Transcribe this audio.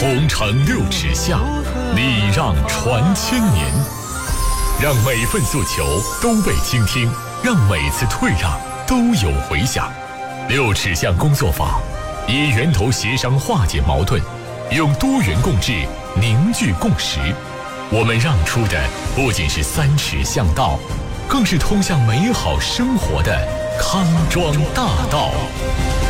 同城六尺下，礼让传千年。让每份诉求都被倾听，让每次退让都有回响。六尺巷工作坊以源头协商化解矛盾，用多元共治凝聚共识。我们让出的不仅是3尺巷道，更是通向美好生活的康庄大道。